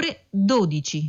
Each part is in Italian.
ore 12.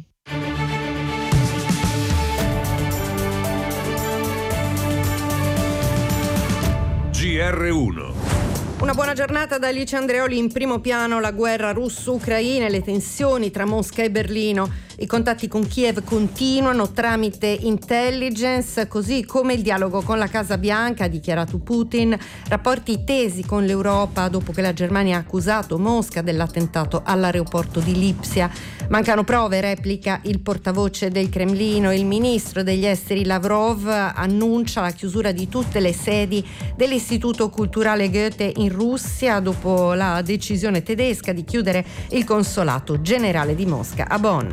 GR1. Una buona giornata da Alice Andreoli. In primo piano la guerra russo-ucraina e le tensioni tra Mosca e Berlino. I contatti con Kiev continuano tramite intelligence, così come il dialogo con la Casa Bianca, ha dichiarato Putin. Rapporti tesi con l'Europa dopo che la Germania ha accusato Mosca dell'attentato all'aeroporto di Lipsia. Mancano prove, replica il portavoce del Cremlino. Il ministro degli esteri Lavrov annuncia la chiusura di tutte le sedi dell'Istituto Culturale Goethe in Russia dopo la decisione tedesca di chiudere il consolato generale di Mosca a Bonn.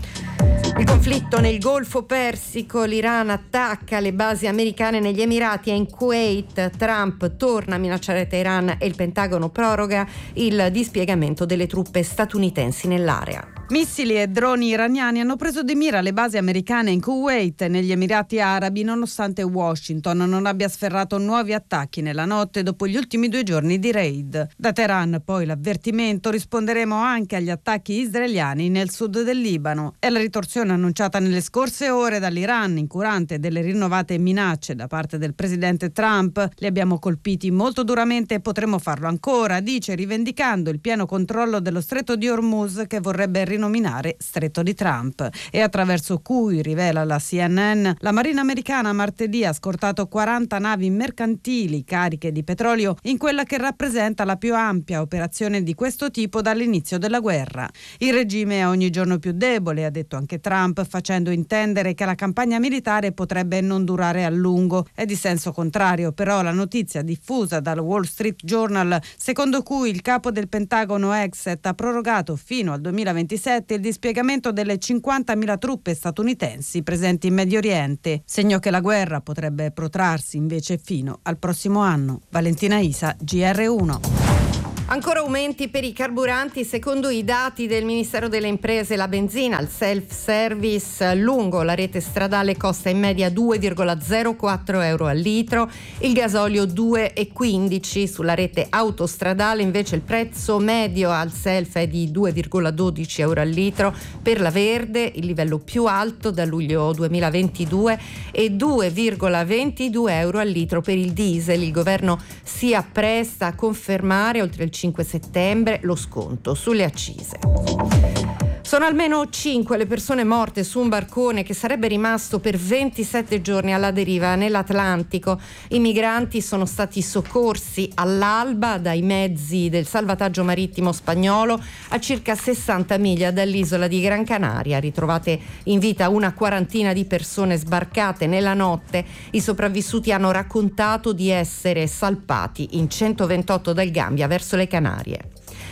Il conflitto nel Golfo Persico, l'Iran attacca le basi americane negli Emirati e in Kuwait. Trump torna a minacciare Teheran e il Pentagono proroga il dispiegamento delle truppe statunitensi nell'area. Missili e droni iraniani hanno preso di mira le basi americane in Kuwait e negli Emirati Arabi, nonostante Washington non abbia sferrato nuovi attacchi nella notte dopo gli ultimi 2 giorni di raid. Da Teheran poi l'avvertimento: risponderemo anche agli attacchi israeliani nel sud del Libano. È la ritorsione annunciata nelle scorse ore dall'Iran, incurante delle rinnovate minacce da parte del presidente Trump. Li abbiamo colpiti molto duramente e potremo farlo ancora, dice, rivendicando il pieno controllo dello stretto di Hormuz, che vorrebbe nominare Stretto di Trump, e attraverso cui, rivela la CNN, la Marina americana martedì ha scortato 40 navi mercantili cariche di petrolio in quella che rappresenta la più ampia operazione di questo tipo dall'inizio della guerra. Il regime è ogni giorno più debole, ha detto anche Trump, facendo intendere che la campagna militare potrebbe non durare a lungo. È di senso contrario però la notizia diffusa dal Wall Street Journal, secondo cui il capo del Pentagono Exet ha prorogato fino al 2027 il dispiegamento delle 50.000 truppe statunitensi presenti in Medio Oriente, segno che la guerra potrebbe protrarsi invece fino al prossimo anno. Valentina Isa, GR1. Ancora aumenti per i carburanti. Secondo i dati del Ministero delle Imprese, la benzina al self-service lungo la rete stradale costa in media 2,04 euro al litro, il gasolio 2,15. Sulla rete autostradale invece il prezzo medio al self è di 2,12 euro al litro per la verde, il livello più alto da luglio 2022, e 2,22 euro al litro per il diesel. Il governo si appresta a confermare oltre il 5 settembre lo sconto sulle accise. Sono almeno 5 le persone morte su un barcone che sarebbe rimasto per 27 giorni alla deriva nell'Atlantico. I migranti sono stati soccorsi all'alba dai mezzi del salvataggio marittimo spagnolo a circa 60 miglia dall'isola di Gran Canaria. Ritrovate in vita una quarantina di persone sbarcate nella notte. I sopravvissuti hanno raccontato di essere salpati in 128 dal Gambia verso le Canarie.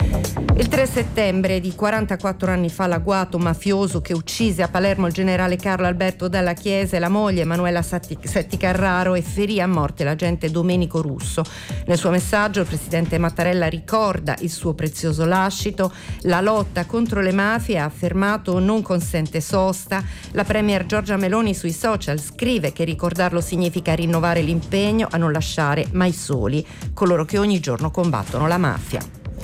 Il 3 settembre di 44 anni fa l'agguato mafioso che uccise a Palermo il generale Carlo Alberto Dalla Chiesa e la moglie Emanuela Setti Carraro e ferì a morte l'agente Domenico Russo. Nel suo messaggio il presidente Mattarella ricorda il suo prezioso lascito. La lotta contro le mafie, ha affermato, non consente sosta. La premier Giorgia Meloni sui social scrive che ricordarlo significa rinnovare l'impegno a non lasciare mai soli coloro che ogni giorno combattono la mafia.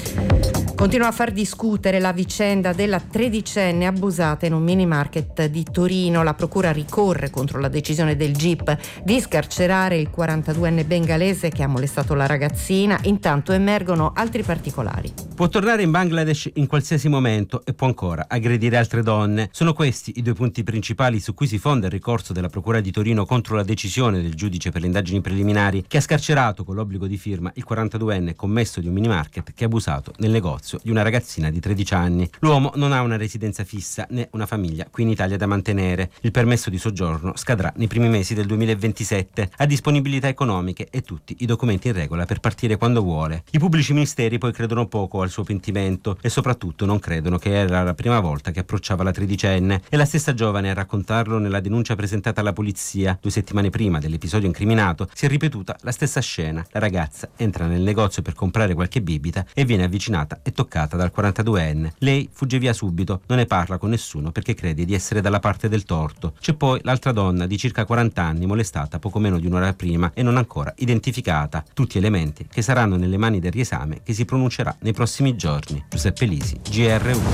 Continua a far discutere la vicenda della tredicenne abusata in un mini market di Torino. La procura ricorre contro la decisione del GIP di scarcerare il 42enne bengalese che ha molestato la ragazzina. Intanto emergono altri particolari. Può tornare in Bangladesh in qualsiasi momento e può ancora aggredire altre donne. Sono questi i 2 punti principali su cui si fonda il ricorso della procura di Torino contro la decisione del giudice per le indagini preliminari che ha scarcerato con l'obbligo di firma il 42enne commesso di un mini market che ha abusato nel negozio di una ragazzina di 13 anni. L'uomo non ha una residenza fissa né una famiglia qui in Italia da mantenere. Il permesso di soggiorno scadrà nei primi mesi del 2027. Ha disponibilità economiche e tutti i documenti in regola per partire quando vuole. I pubblici ministeri poi credono poco al suo pentimento e soprattutto non credono che era la prima volta che approcciava la tredicenne. È la stessa giovane a raccontarlo nella denuncia presentata alla polizia. 2 settimane prima dell'episodio incriminato si è ripetuta la stessa scena. La ragazza entra nel negozio per comprare qualche bibita e viene avvicinata e toccata dal 42enne. Lei fugge via subito, non ne parla con nessuno perché crede di essere dalla parte del torto. C'è poi l'altra donna di circa 40 anni molestata poco meno di un'ora prima e non ancora identificata. Tutti elementi che saranno nelle mani del riesame che si pronuncerà nei prossimi giorni. Giuseppe Lisi, GR1.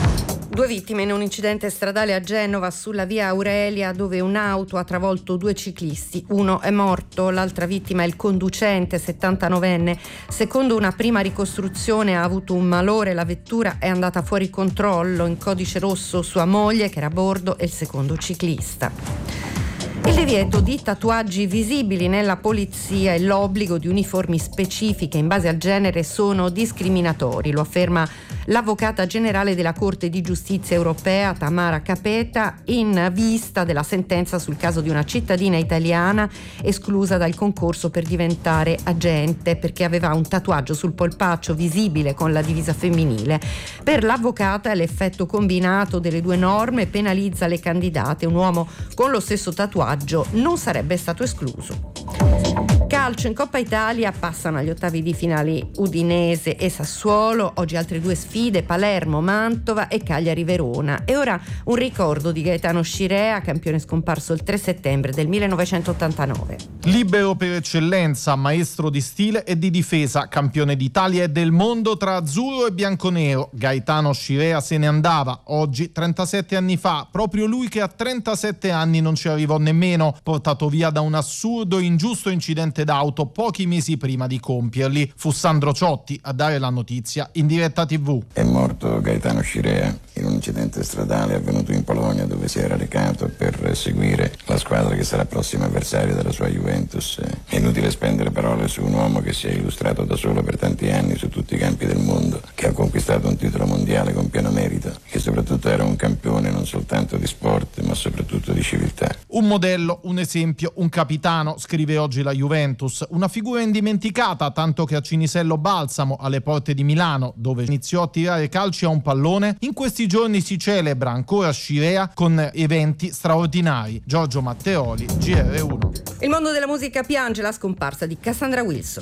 2 vittime in un incidente stradale a Genova sulla via Aurelia, dove un'auto ha travolto 2 ciclisti. Uno è morto, l'altra vittima è il conducente, 79enne. Secondo una prima ricostruzione ha avuto un malore, la vettura è andata fuori controllo, in codice rosso sua moglie che era a bordo e il secondo ciclista. Il divieto di tatuaggi visibili nella polizia e l'obbligo di uniformi specifiche in base al genere sono discriminatori, lo afferma l'avvocata generale della Corte di Giustizia europea Tamara Capeta in vista della sentenza sul caso di una cittadina italiana esclusa dal concorso per diventare agente perché aveva un tatuaggio sul polpaccio visibile con la divisa femminile. Per l'avvocata l'effetto combinato delle 2 norme penalizza le candidate. Un uomo con lo stesso tatuaggio non sarebbe stato escluso. Calcio, in Coppa Italia passano agli ottavi di finale Udinese e Sassuolo, oggi altre 2 sfide, Palermo, Mantova e Cagliari Verona. E ora un ricordo di Gaetano Scirea, campione scomparso il 3 settembre del 1989. Libero per eccellenza, maestro di stile e di difesa, campione d'Italia e del mondo tra azzurro e bianconero, Gaetano Scirea se ne andava oggi 37 anni fa, proprio lui che a 37 anni non ci arrivò nemmeno, portato via da un assurdo e ingiusto incidente d'auto pochi mesi prima di compierli. Fu Sandro Ciotti a dare la notizia in diretta TV. È morto Gaetano Scirea in un incidente stradale avvenuto in Polonia, dove si era recato per seguire la squadra che sarà prossima avversaria della sua Juventus. È inutile spendere parole su un uomo che si è illustrato da solo per tanti anni su tutti i campi del mondo, che ha conquistato un titolo mondiale con pieno merito, che soprattutto era un campione non soltanto di sport ma soprattutto di civiltà. Un modello, un esempio, un capitano, scrive oggi la Juventus, una figura indimenticata, tanto che a Cinisello Balsamo, alle porte di Milano, dove iniziò a tirare calci a un pallone, in questi giorni si celebra ancora Scirea con eventi straordinari. Giorgio Matteoli, GR1. Il mondo della musica piange la scomparsa di Cassandra Wilson.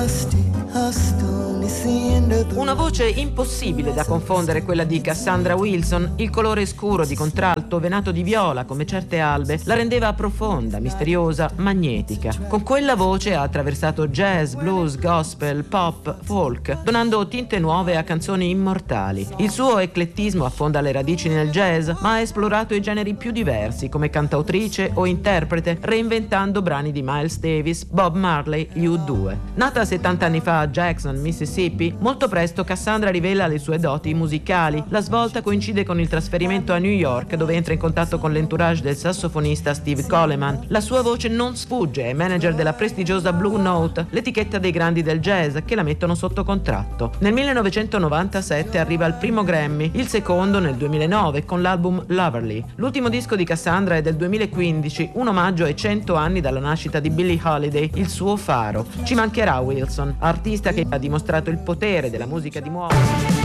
Una voce impossibile da confondere, quella di Cassandra Wilson. Il colore scuro di contralto, venato di viola come certe albe, la rendeva profonda, misteriosa, magnetica. Con quella voce ha attraversato jazz, blues, gospel, pop, folk, donando tinte nuove a canzoni immortali. Il suo eclettismo affonda le radici nel jazz, ma ha esplorato i generi più diversi come cantautrice o interprete, reinventando brani di Miles Davis, Bob Marley, U2. Nata 70 anni fa a Jackson, Mississippi, molto presto Cassandra rivela le sue doti musicali. La svolta coincide con il trasferimento a New York, dove entra in contatto con l'entourage del sassofonista Steve Coleman. La sua voce non sfugge, è manager della prestigiosa Blue Note, l'etichetta dei grandi del jazz che la mettono sotto contratto. Nel 1997 arriva al primo Grammy, il secondo nel 2009 con l'album Loverly. L'ultimo disco di Cassandra è del 2015, un omaggio ai 100 anni dalla nascita di Billie Holiday, il suo faro. Ci mancherà Wilson, artista che ha dimostrato il potere della musica di muoversi.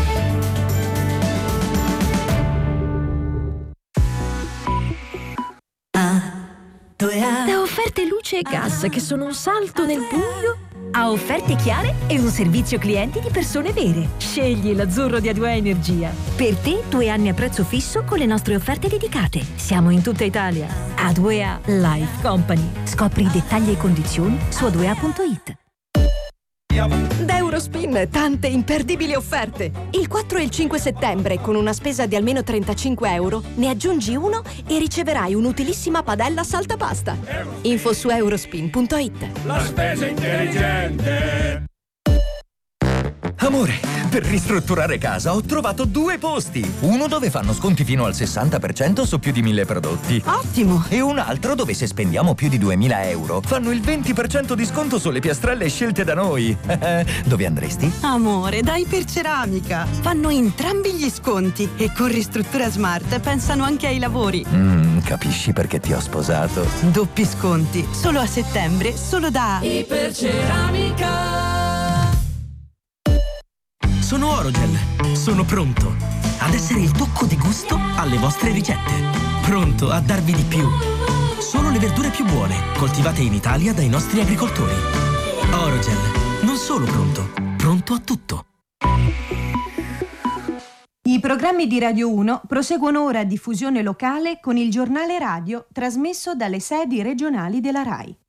Da offerte luce e gas che sono un salto nel buio a offerte chiare e un servizio clienti di persone vere. Scegli l'azzurro di A2A Energia. Per te 2 anni a prezzo fisso con le nostre offerte dedicate. Siamo in tutta Italia. A2A Life Company. Scopri i dettagli e condizioni su a2a.it. Da Eurospin tante imperdibili offerte. Il 4 e il 5 settembre con una spesa di almeno €35 ne aggiungi uno e riceverai un'utilissima padella saltapasta. Info su eurospin.it. La spesa intelligente. Amore, per ristrutturare casa ho trovato 2 posti. Uno dove fanno sconti fino al 60% su più di 1000 prodotti. Ottimo! E un altro dove se spendiamo più di €2000 fanno il 20% di sconto sulle piastrelle scelte da noi. Dove andresti? Amore, dai per Ceramica. Fanno entrambi gli sconti e con Ristruttura Smart pensano anche ai lavori. Capisci perché ti ho sposato. Doppi sconti, solo a settembre, solo da Iperceramica. Sono Orogel, sono pronto ad essere il tocco di gusto alle vostre ricette. Pronto a darvi di più. Solo le verdure più buone, coltivate in Italia dai nostri agricoltori. Orogel, non solo pronto, pronto a tutto. I programmi di Radio 1 proseguono ora a diffusione locale con il giornale radio trasmesso dalle sedi regionali della RAI.